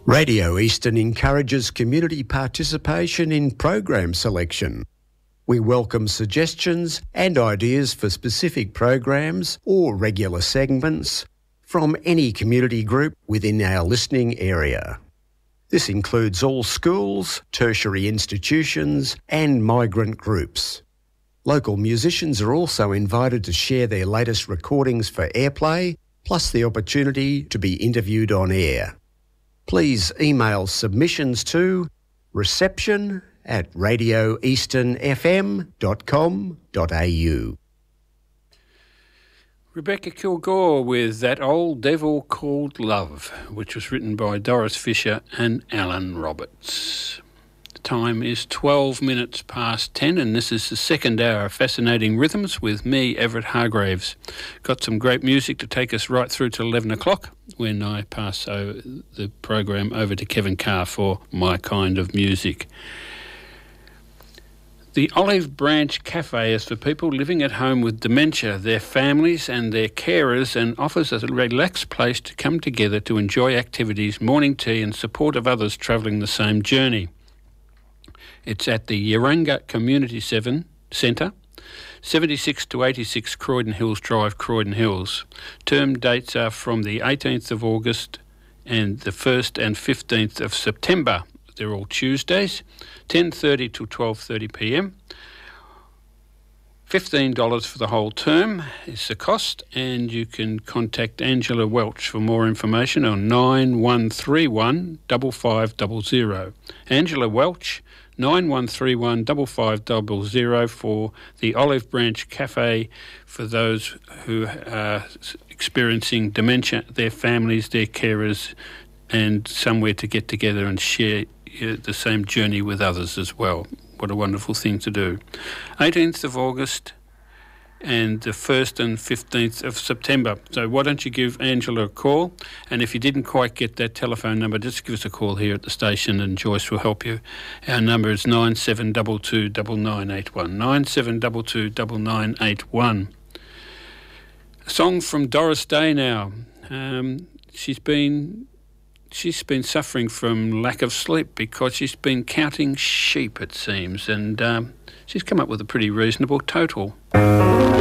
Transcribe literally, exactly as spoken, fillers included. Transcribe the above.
Radio Eastern encourages community participation in program selection. We welcome suggestions and ideas for specific programs or regular segments from any community group within our listening area. This includes all schools, tertiary institutions and migrant groups. Local musicians are also invited to share their latest recordings for airplay, plus the opportunity to be interviewed on air. Please email submissions to reception at radio eastern f m dot com dot a u. Rebecca Kilgore with That Old Devil Called Love, which was written by Doris Fisher and Alan Roberts. The time is twelve minutes past ten, and this is the second hour of Fascinating Rhythms with me, Everett Hargraves. Got some great music to take us right through to eleven o'clock when I pass over the program over to Kevin Carr for My Kind of Music. The Olive Branch Cafe is for people living at home with dementia, their families and their carers, and offers a relaxed place to come together to enjoy activities, morning tea and support of others travelling the same journey. It's at the Yaranga Community Seven Centre, seventy-six to eighty-six Croydon Hills Drive, Croydon Hills. Term dates are from the eighteenth of August and the first and fifteenth of September. They're all Tuesdays, ten thirty to twelve thirty p m. fifteen dollars for the whole term is the cost, and you can contact Angela Welch for more information on nine one three one, five five zero zero. Angela Welch, nine one three one, five five zero zero for the Olive Branch Cafe for those who are experiencing dementia, their families, their carers, and somewhere to get together and share uh, the same journey with others as well. What a wonderful thing to do. eighteenth of August and the first and fifteenth of September. So why don't you give Angela a call? And if you didn't quite get that telephone number, just give us a call here at the station and Joyce will help you. Our number is nine seven two two, nine nine eight one, nine seven two two, nine nine eight one. A song from Doris Day now. Um, she's been... She's been suffering from lack of sleep because she's been counting sheep, it seems, and um, she's come up with a pretty reasonable total.